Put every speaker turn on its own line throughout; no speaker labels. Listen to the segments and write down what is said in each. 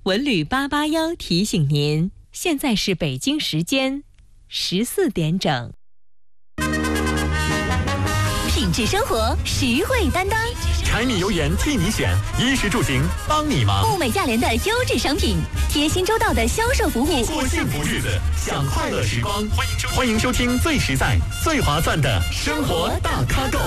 文旅881提醒您，现在是北京时间14点整。
品质生活，实惠担当，
柴米油盐替你选，衣食住行帮你忙。
物美价廉的优质商品，贴心周到的销售服务，
过幸福日子，享快乐时光。欢迎收听最实在、最划算的生活大咖购。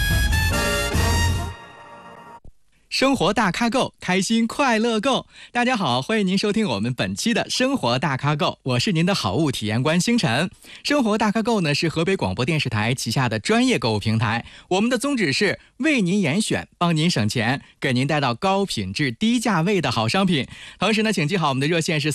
生活大咖购，开心快乐购。大家好，欢迎您收听我们本期的生活大咖购，我是您的好物体验官星辰。生活大咖购呢是河北广播电视台旗下的专业购物平台，我们的宗旨是为您严选，帮您省钱，给您带到高品质低价位的好商品。同时呢，请记好我们的热线是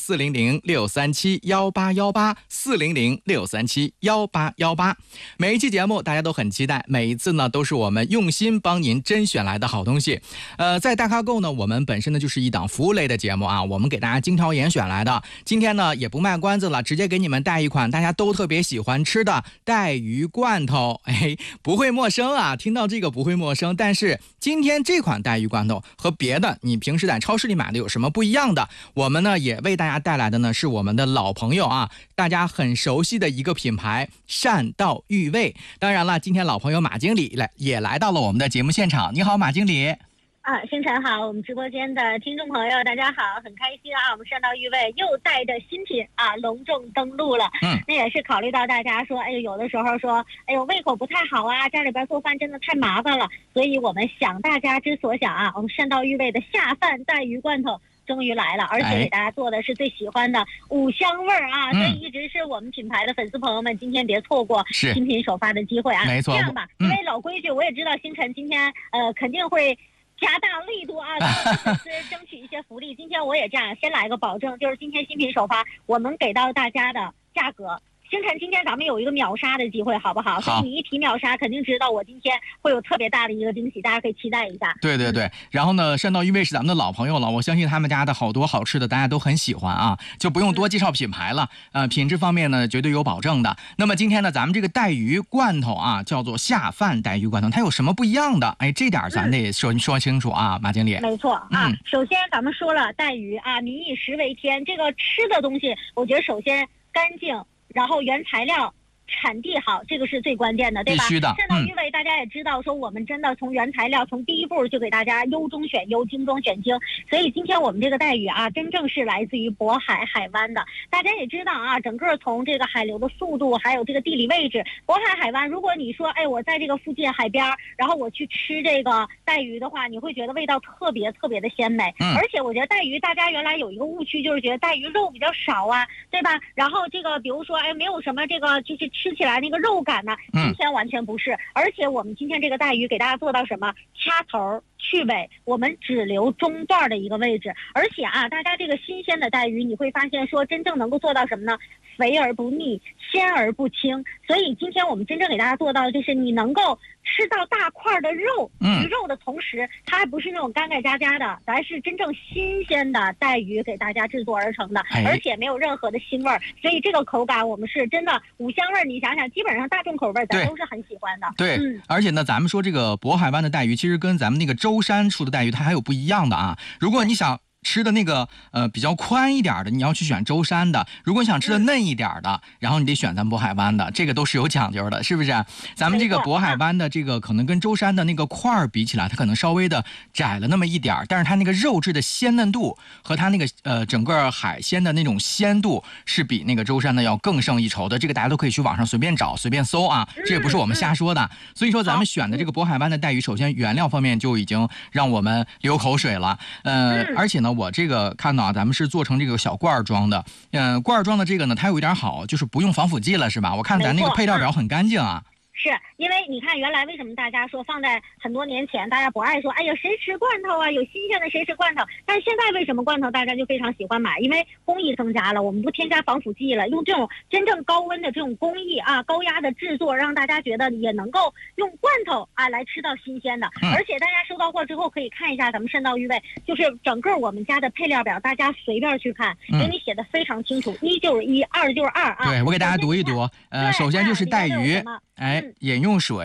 400-637-1818，400-637-1818。每一期节目大家都很期待，每一次呢都是我们用心帮您甄选来的好东西。在大咖购呢，我们本身呢就是一档服务类的节目啊，我们给大家精挑严选来的。今天呢也不卖关子了，直接给你们带一款大家都特别喜欢吃的带鱼罐头。不会陌生啊，听到这个不会陌生。但是今天这款带鱼罐头和别的你平时在超市里买的有什么不一样的？我们呢也为大家带来的呢是我们的老朋友啊，大家很熟悉的一个品牌善道育味。当然了，今天老朋友马经理也来到了我们的节目现场。你好，马经理。
星辰好，我们直播间的听众朋友大家好，很开心啊，我们善道育味又带着新品啊隆重登陆了。那也是考虑到大家说，有的时候说，胃口不太好啊，家里边做饭真的太麻烦了，所以我们想大家之所想啊，我们善道育味的下饭带鱼罐头终于来了，而且给大家做的是最喜欢的5香味啊，所以一直是我们品牌的粉丝朋友们，今天别错过新品首发的机会啊。
没错，
这样吧，因为老规矩，我也知道星辰今天肯定会加大力度啊，给粉丝争取一些福利。今天我也这样，先来个保证，就是今天新品首发，我们给到大家的价格。星辰，今天咱们有一个秒杀的机会，好不好？所以你一提秒杀，肯定知道我今天会有特别大的一个惊喜，大家可以期待一下。
对对对，然后呢，善道育味是咱们的老朋友了，我相信他们家的好多好吃的大家都很喜欢啊，就不用多介绍品牌了。品质方面呢，绝对有保证的。那么今天呢，咱们这个带鱼罐头啊，叫做下饭带鱼罐头，它有什么不一样的？这点咱得说清楚啊，马经理。
没错啊，首先咱们说了带鱼啊，民以食为天，这个吃的东西，我觉得首先干净，然后原材料产地好，这个是最关键的，对吧？
必须的。
善道育味大家也知道，说我们真的从原材料，从第一步就给大家优中选优，精中选精。所以今天我们这个带鱼啊，真正是来自于渤海海湾的。大家也知道啊，整个从这个海流的速度，还有这个地理位置，渤海海湾，如果你说我在这个附近海边，然后我去吃这个带鱼的话，你会觉得味道特别特别的鲜美。而且我觉得带鱼，大家原来有一个误区，就是觉得带鱼肉比较少啊，对吧？然后这个比如说没有什么这个就是吃起来那个肉感呢，今天完全不是。而且我们今天这个带鱼给大家做到什么？掐头去尾，我们只留中段的一个位置。而且啊，大家这个新鲜的带鱼，你会发现说真正能够做到什么呢？肥而不腻，鲜而不清。所以今天我们真正给大家做到的就是你能够吃到大块的肉，鱼肉的同时，它还不是那种干干渣的，咱是真正新鲜的带鱼给大家制作而成的，而且没有任何的腥味儿，所以这个口感我们是真的5香味，你想想，基本上大众口味咱都是很喜欢的。
对，而且呢，咱们说这个渤海湾的带鱼，其实跟咱们那个舟山出的带鱼它还有不一样的啊。如果你想吃的那个比较宽一点的，你要去选舟山的；如果你想吃的嫩一点的，然后你得选咱渤海湾的，这个都是有讲究的，是不是？咱们这个渤海湾的这个可能跟舟山的那个块儿比起来，它可能稍微的窄了那么一点，但是它那个肉质的鲜嫩度和它那个整个海鲜的那种鲜度是比那个舟山的要更胜一筹的。这个大家都可以去网上随便找随便搜啊，这也不是我们瞎说的。所以说咱们选的这个渤海湾的带鱼，首先原料方面就已经让我们流口水了。而且呢，我这个看到啊，咱们是做成这个小罐装的，罐装的这个呢，它有一点好，就是不用防腐剂了，是吧？我看咱那个配料表很干净啊。
是因为你看，原来为什么大家说放在很多年前，大家不爱说，哎呀，谁吃罐头啊？有新鲜的谁吃罐头？但是现在为什么罐头大家就非常喜欢买？因为工艺增加了，我们不添加防腐剂了，用这种真正高温的这种工艺啊，高压的制作，让大家觉得也能够用罐头啊来吃到新鲜的。而且大家收到货之后可以看一下咱们善道育味，就是整个我们家的配料表，大家随便去看，给你写的非常清楚，1就是1，2就是2啊。
对，我给大家读一读。首先就是带鱼。饮用水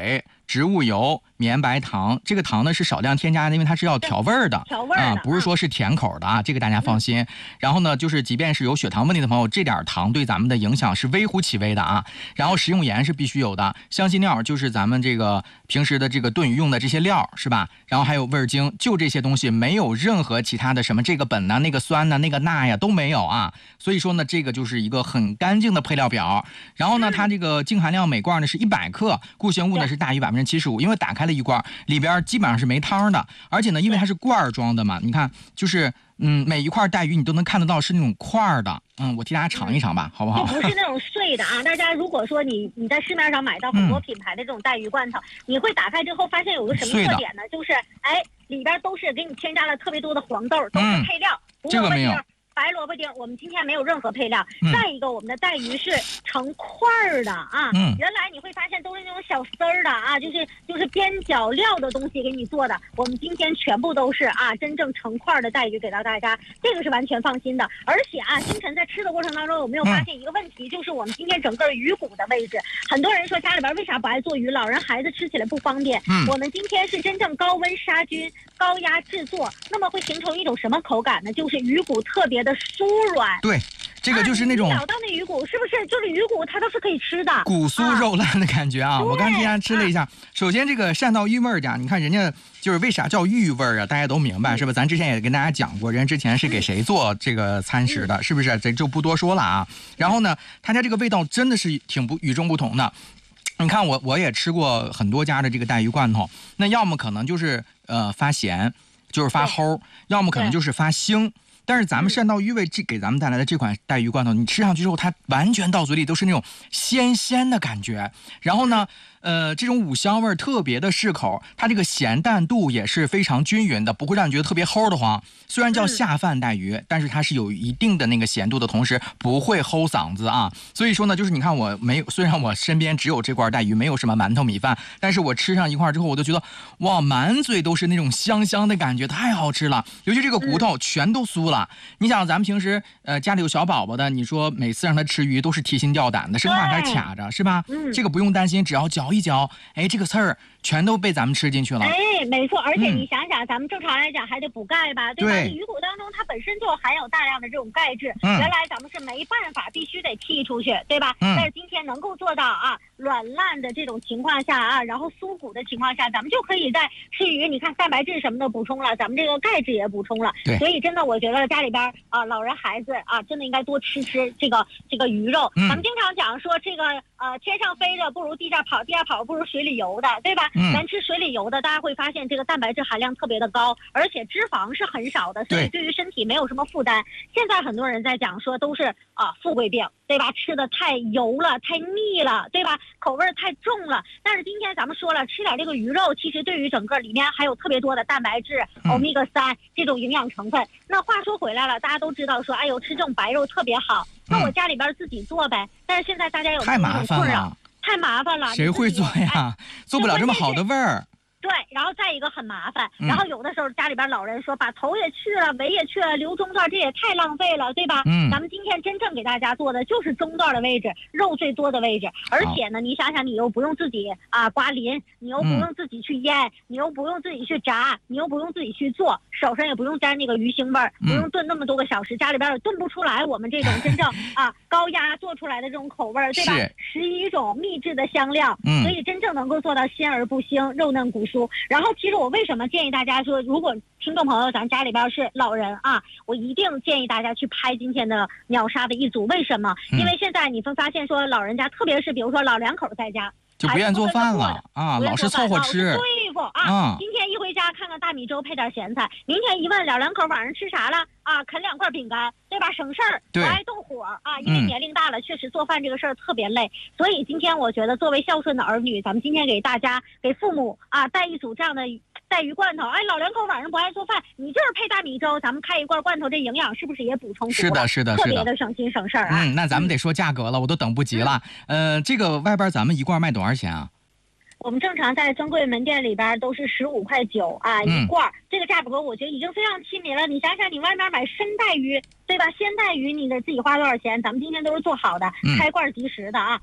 植物油、绵白糖，这个糖呢是少量添加的，因为它是要调味儿的，不是说是甜口的啊，这个大家放心。然后呢，就是即便是有血糖问题的朋友，这点糖对咱们的影响是微乎其微的啊。然后食用盐是必须有的，香辛料就是咱们这个平时的这个炖鱼用的这些料是吧？然后还有味精，就这些东西，没有任何其他的什么这个苯呐、那个酸呐、那个钠呀都没有啊。所以说呢，这个就是一个很干净的配料表。然后呢，它这个净含量每罐呢是100克，固形物呢是大于75%，因为打开了一罐，里边基本上是没汤的，而且呢，因为它是罐装的嘛，你看就是每一块带鱼你都能看得到是那种块的，我替大家尝一尝吧，好不好？
就不是那种碎的啊！大家如果说你在市面上买到很多品牌的这种带鱼罐头，你会打开之后发现有个什么特点呢？就是里边都是给你添加了特别多的黄豆，都是配料，
这个没有。
白萝卜丁，我们今天没有任何配料。再一个，我们的带鱼是成块儿的啊。原来你会发现都是那种小丝儿的啊，就是边角料的东西给你做的。我们今天全部都是真正成块的带鱼给到大家，这个是完全放心的。而且星辰在吃的过程当中有没有发现一个问题，就是我们今天整个鱼骨的位置，很多人说家里边为啥不爱做鱼，老人孩子吃起来不方便。我们今天是真正高温杀菌、高压制作，那么会形成一种什么口感呢？就是鱼骨特别的酥软。
对，这个就是那种
咬到那鱼骨，是不是就是鱼骨它都是可以吃的，
骨酥肉烂的感觉啊！我刚今天吃了一下，首先这个汕道鱼味儿讲，你看人家就是为啥叫鱼味儿啊？大家都明白是吧？咱之前也跟大家讲过，人之前是给谁做这个餐食的，是不是？这就不多说了啊。然后呢，他家这个味道真的是挺与众不同的。你看我也吃过很多家的这个带鱼罐头，那要么可能就是发咸，就是发齁，要么可能就是发腥。但是咱们汕道鱼味给咱们带来的这款带鱼罐头，你吃上去之后，它完全到嘴里都是那种鲜的感觉。然后呢，这种五香味特别的适口，它这个咸淡度也是非常均匀的，不会让你觉得特别齁的慌。虽然叫下饭带鱼，但是它是有一定的那个咸度的同时，不会齁嗓子啊。所以说呢，就是你看虽然我身边只有这罐带鱼，没有什么馒头米饭，但是我吃上一块之后，我就觉得哇，满嘴都是那种香的感觉，太好吃了。尤其这个骨头全都酥了。你想咱们平时家里有小宝宝的，你说每次让他吃鱼都是提心吊胆的，生怕他卡着是吧？这个不用担心，只要嚼一嚼，这个刺儿全都被咱们吃进去了。
没错，而且你想想，咱们正常来讲还得补钙吧，对吧？鱼骨当中它本身就含有大量的这种钙质，原来咱们是没办法，必须得剔出去，对吧？但是今天能够做到软烂的这种情况下然后酥骨的情况下，咱们就可以在吃鱼，你看蛋白质什么的补充了，咱们这个钙质也补充了。所以真的我觉得家里边老人孩子真的应该多吃这个鱼肉。咱们经常讲说这个天上飞的不如地下跑，地下跑不如水里游的，对吧？咱吃水里游的，大家会发现这个蛋白质含量特别的高，而且脂肪是很少的，所以对于身体没有什么负担。现在很多人在讲说都是富贵病，对吧？吃的太油了，太腻了，对吧？口味太重了。但是今天咱们说了，吃点这个鱼肉，其实对于整个里面还有特别多的蛋白质、欧米伽3这种营养成分。那话说回来了，大家都知道说，哎呦，吃这种白肉特别好，那我家里边自己做呗。但是现在大家有
太麻烦了，
太麻烦了，
谁会做呀？做不了这么好的味儿。
对，然后再一个很麻烦，然后有的时候家里边老人说把头也去了，尾也去了，留中段这也太浪费了，对吧？咱们今天真正给大家做的就是中段的位置，肉最多的位置，而且呢，你想想，你又不用自己刮鳞，你又不用自己去腌，你又不用自己去炸，你又不用自己去做，手上也不用沾那个鱼腥味儿，不用炖那么多个小时，家里边也炖不出来我们这种真正高压做出来的这种口味儿，对吧？11种秘制的香料，所以真正能够做到鲜而不腥，肉嫩骨酥。然后其实我为什么建议大家说，如果听众朋友咱家里边是老人我一定建议大家去拍今天的秒杀的一组。为什么？因为现在你会发现说，老人家特别是比如说老两口在家
就不愿做饭了老是凑合吃，
对付今天一回家看看大米粥配点咸菜，明天一问老两口晚上吃啥了啃2块饼干，对吧？省事儿，不爱动火因为年龄大了，确实做饭这个事儿特别累。所以今天我觉得作为孝顺的儿女，咱们今天给大家给父母带一组这样的带鱼罐头。老两口晚上不爱做饭，你就是配大米粥，咱们开一罐罐头，这营养是不是也补充足了？是的，特别的省心省事儿
那咱们得说价格了，我都等不及了。这个外边咱们一罐卖多少钱啊？
我们正常在专柜门店里边都是15.9块一罐，这个价格我觉得已经非常亲民了。你想想，你外面买生带鱼，对吧？鲜带鱼你得自己花多少钱？咱们今天都是做好的，开罐即食的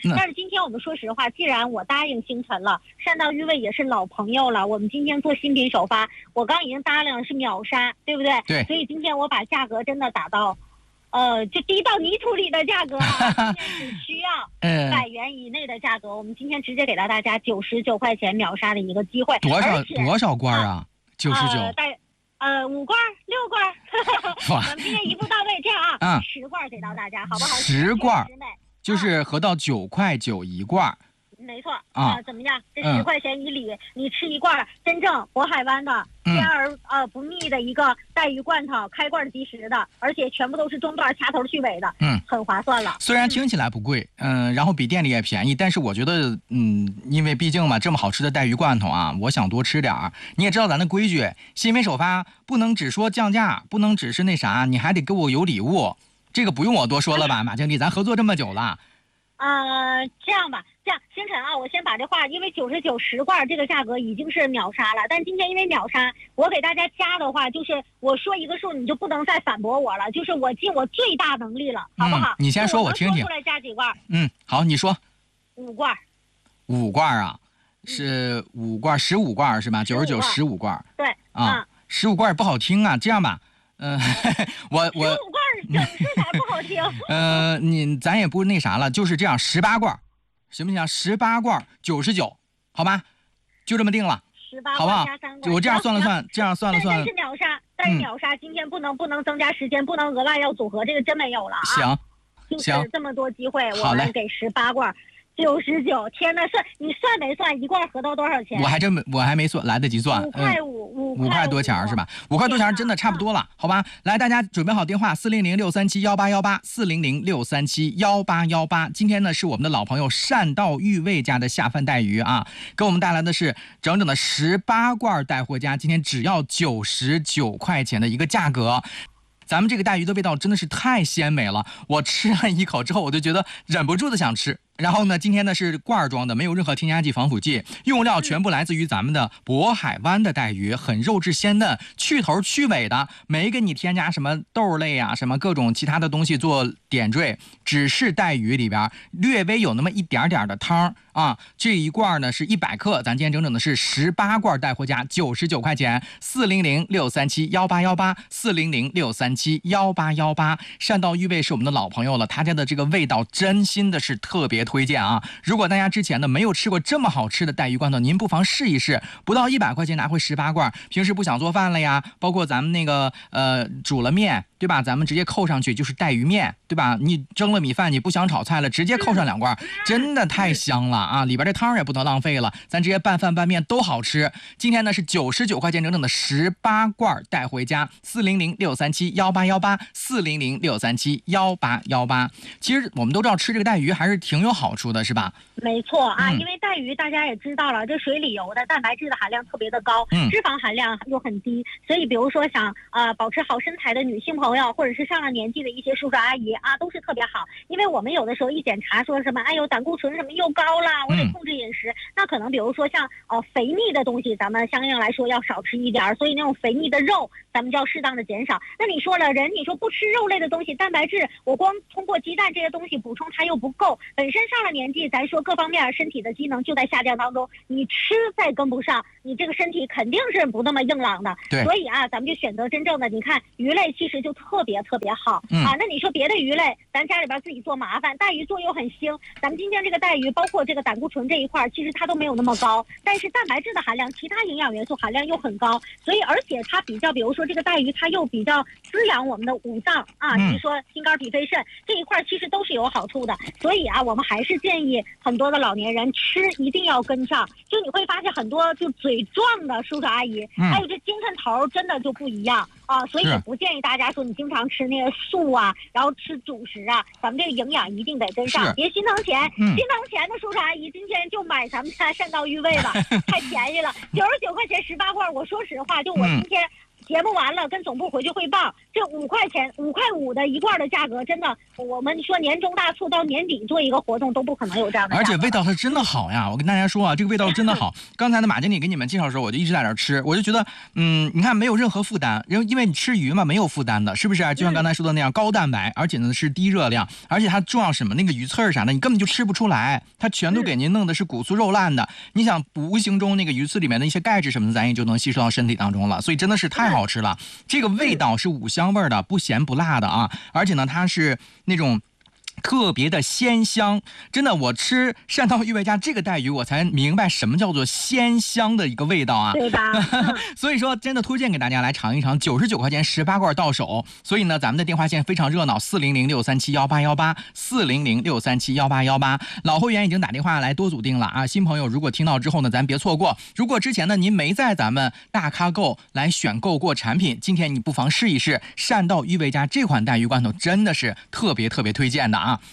但是今天我们说实话，既然我答应星辰了，善道玉味也是老朋友了，我们今天做新品首发，我刚已经答应了是秒杀，对不对？
对。
所以今天我把价格真的打到，就滴到泥土里的价格啊，今天只需要100元以内的价格，我们今天直接给到大家99块钱秒杀的一个机会。
多少罐啊？99。
5罐6罐，我们今天一步到位，这样啊，10罐给到大家，好不好
？10罐，就是合到9.9块一罐。
没错啊，怎么样？这10块钱以里，你吃一罐真正渤海湾的鲜而不腻的一个带鱼罐头，开罐即食的，而且全部都是中段掐头去尾的，很划算了。
虽然听起来不贵，然后比店里也便宜，但是我觉得，因为毕竟嘛，这么好吃的带鱼罐头啊，我想多吃点儿。你也知道咱的规矩，新品首发不能只说降价，不能只是那啥，你还得给我有礼物。这个不用我多说了吧，马经理，咱合作这么久了。
这样吧，星辰啊，我先把这话，因为99 10罐这个价格已经是秒杀了，但今天因为秒杀，我给大家加的话，就是我说一个数，你就不能再反驳我了，就是我尽我最大能力了，好不好？
你先说，我听听。
说出来加几罐？
好，你说。
5罐。
5罐啊，是5罐，15罐是吧？99 15罐。
对。
15罐不好听啊，这样吧。我
15罐整是啥不好听？
咱也不那啥了，就是这样，18罐，行不行？18罐99，好吧？就这么定了
，18
好不好？
加3罐。
我这样算了算，
但是秒杀，秒杀，今天不能增加时间，不能额外要组合，这个真没有了啊。
行，
就是这么多机会，我们给18罐。99，天哪！你算没算一罐合到多少钱？
我还没算，来得及算。
5
块多钱是吧？5块多钱真的差不多了，好吧？来，大家准备好电话400-637-1818，400-637-1818。今天呢是我们的老朋友善道玉味家的下饭带鱼啊，给我们带来的是整整的18罐带回家，今天只要99块钱的一个价格。咱们这个带鱼的味道真的是太鲜美了，我吃了一口之后，我就觉得忍不住的想吃。然后呢，今天呢是罐装的，没有任何添加剂、防腐剂，用料全部来自于咱们的渤海湾的带鱼，很肉质鲜嫩，去头去尾的，没给你添加什么豆类啊、什么各种其他的东西做点缀，只是带鱼里边略微有那么一点点的汤啊。这一罐呢是100克，咱今天整整的是18罐带回家，99块钱，400-637-1818，400-637-1818。善道玉味是我们的老朋友了，他家的这个味道真心的是特别推荐啊！如果大家之前呢没有吃过这么好吃的带鱼罐头，您不妨试一试，不到100块钱拿回18罐。平时不想做饭了呀，包括咱们那个煮了面，对吧？咱们直接扣上去就是带鱼面，对吧？你蒸了米饭，你不想炒菜了，直接扣上2罐，真的太香了啊！里边这汤也不能浪费了，咱直接拌饭拌面都好吃。今天呢是99块钱整整的18罐带回家，400-637-1818，400-637-1818。其实我们都知道吃这个带鱼还是挺有好处的，是吧？
没错啊，因为带鱼大家也知道了，这水里游的蛋白质的含量特别的高，脂肪含量又很低，所以比如说想保持好身材的女性朋友，或者是上了年纪的一些叔叔阿姨啊，都是特别好。因为我们有的时候一检查说什么，哎呦胆固醇什么又高了，我得控制饮食。那可能比如说像肥腻的东西，咱们相应来说要少吃一点，所以那种肥腻的肉咱们就要适当的减少。那你说了，你说不吃肉类的东西，蛋白质我光通过鸡蛋这些东西补充它又不够，本身上了年纪，咱说各方面身体的机能就在下降当中，你吃再跟不上，你这个身体肯定是不那么硬朗的。
对，
所以啊，咱们就选择真正的，你看鱼类其实就特别特别好啊。那你说别的鱼类，咱家里边自己做麻烦，带鱼做又很腥。咱们今天这个带鱼，包括这个胆固醇这一块，其实它都没有那么高，但是蛋白质的含量、其他营养元素含量又很高，所以而且它比较，比如说这个带鱼，它又比较滋养我们的五脏啊，比如说心肝脾肺肾这一块，其实都是有好处的。所以啊，我们还是建议很多的老年人吃一定要跟上。就你会发现很多就嘴壮的叔叔阿姨，还有这精神头真的就不一样啊，所以也不建议大家说你经常吃那个素啊，然后吃主食啊，咱们这个营养一定得跟上，别心疼钱。心疼钱的叔叔阿姨今天就买咱们家善道玉味了，太便宜了，99块钱18罐。我说实话，就我今天节目完了跟总部回去汇报，这5块钱5块5的一罐的价格，真的我们说年终大促到年底做一个活动都不可能有这样的价格。
而且味道它真的好呀，我跟大家说啊，这个味道真的好。刚才呢马经理给你们介绍的时候，我就一直在那儿吃，我就觉得你看没有任何负担，因为你吃鱼嘛没有负担的，是不是啊？就像刚才说的那样，高蛋白，而且呢是低热量，而且它重要什么，那个鱼刺儿啥的你根本就吃不出来，它全都给您弄的是骨酥肉烂的。你想无形中那个鱼刺里面的一些钙质什么的，咱也就能吸收到身体当中了，所以真的是太好吃了。这个味道是五香味的，不咸不辣的啊，而且呢它是那种特别的鲜香，真的，我吃汕头裕味家这个带鱼，我才明白什么叫做鲜香的一个味道啊，
对吧？
所以说，真的推荐给大家来尝一尝，99块钱18罐到手。所以呢，咱们的电话线非常热闹，400-637-1818，400-637-1818。老会员已经打电话来多组定了啊，新朋友如果听到之后呢，咱别错过。如果之前呢您没在咱们大咖购来选购过产品，今天你不妨试一试汕道裕味家这款带鱼罐头，真的是特别推荐的啊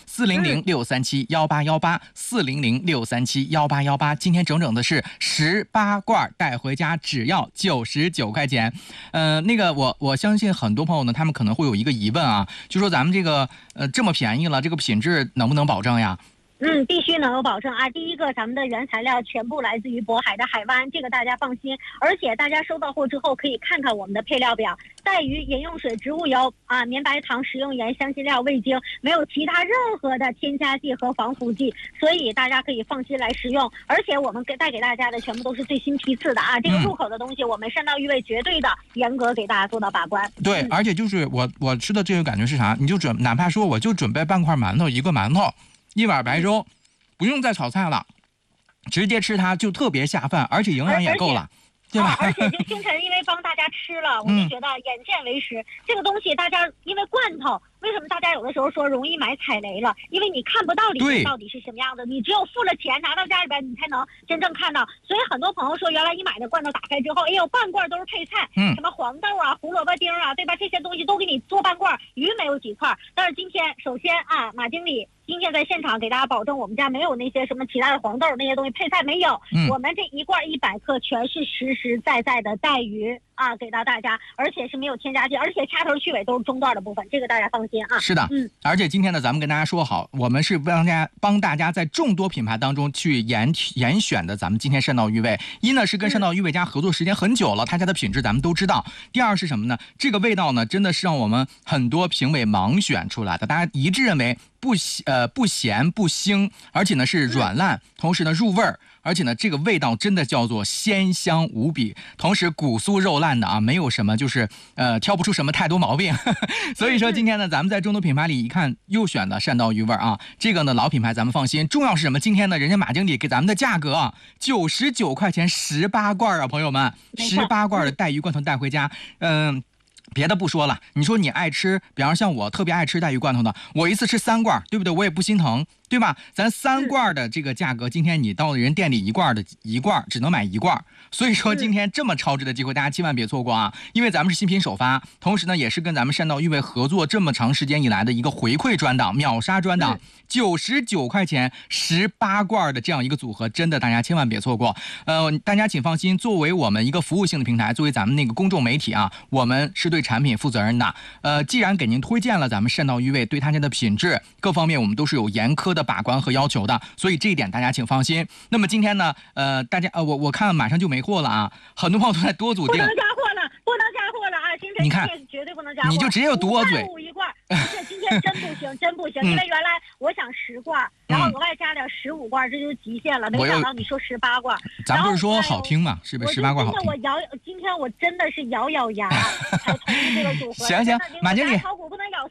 ！400-637-1818，400-637-1818，今天整整的是18罐，带回家只要99块钱。那个我相信很多朋友呢，他们可能会有一个疑问啊，就说咱们这个这么便宜了，这个品质能不能保证呀？
必须能有保证啊！第一个，咱们的原材料全部来自于渤海的海湾，这个大家放心。而且大家收到货之后可以看看我们的配料表，带鱼、饮用水、植物油啊、绵白糖、食用盐、香辛料、味精，没有其他任何的添加剂和防腐剂，所以大家可以放心来食用。而且我们带给大家的全部都是最新批次的啊，这个入口的东西，我们汕道裕味绝对的严格给大家做到把关。
对，而且就是我吃的这个感觉是啥？你就哪怕说我就准备半块馒头，一个馒头。1碗白粥，不用再炒菜了，直接吃它就特别下饭，而且营养也够了，对吧？
而且就星辰因为帮大家吃了，我就觉得眼见为实。这个东西大家因为罐头，为什么大家有的时候说容易买踩雷了？因为你看不到里面到底是什么样的，你只有付了钱拿到家里边，你才能真正看到。所以很多朋友说，原来你买的罐头打开之后，哎呦，半罐都是配菜，什么黄豆啊、胡萝卜丁啊，对吧？这些东西都给你做半罐，鱼没有几块。但是今天首先啊，马经理今天在现场给大家保证，我们家没有那些什么其他的黄豆那些东西，配菜没有。我们这一罐100克全是实实在在的带鱼啊，给到大家，而且是没有添加剂，而且掐头去尾都是中段的部分，这个大家放心啊。
是的，而且今天呢，咱们跟大家说好，我们是帮大家在众多品牌当中去严选的，咱们今天汕道裕味。一呢是跟汕道裕味家合作时间很久了，他家的品质咱们都知道。第二是什么呢？这个味道呢，真的是让我们很多评委盲选出来的，大家一致认为不咸不腥，而且呢是软烂，同时呢入味儿，而且呢这个味道真的叫做鲜香无比，同时骨酥肉烂的啊，没有什么就是挑不出什么太多毛病。所以说今天呢，咱们在众多品牌里一看又选的汕道裕味啊，这个呢老品牌咱们放心。重要是什么？今天呢人家马经理给咱们的价格啊，99块钱18罐啊，朋友们，18罐的带鱼罐头带回家，别的不说了，你说你爱吃，比方像我特别爱吃带鱼罐头的，我一次吃3罐，对不对？我也不心疼，对吧？咱3罐的这个价格，今天你到人店里一罐只能买1罐，所以说今天这么超值的机会，大家千万别错过啊！因为咱们是新品首发，同时呢也是跟咱们汕道裕味合作这么长时间以来的一个回馈专档、秒杀专档，99块钱18罐的这样一个组合，真的大家千万别错过。大家请放心，作为我们一个服务性的平台，作为咱们那个公众媒体啊，我们是对产品负责任的。既然给您推荐了咱们汕道裕味，对他家的品质各方面我们都是有严苛的把关和要求的，所以这一点大家请放心。那么今天呢，大家我看马上就没货了啊，很多朋友都在多组订，
不能加货了啊！
你看，
绝对不能加货，
你就直接有多嘴
5一罐，而且今天真不行，真不行，因为原来我想10罐，然后额外加点15罐，这就是极限了。没想到你说18罐，
咱不是说好听嘛，是不是18罐好听？
今天我真的是咬牙才同意这个组合。
行，马经理，
炒股不能咬